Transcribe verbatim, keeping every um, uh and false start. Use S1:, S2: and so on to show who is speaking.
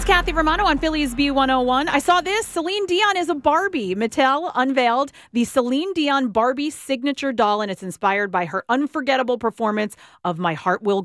S1: Kathy Romano on Phillies B one oh one. I saw this. Celine Dion is a Barbie. Mattel unveiled the Celine Dion Barbie signature doll, and it's inspired by her unforgettable performance of My Heart Will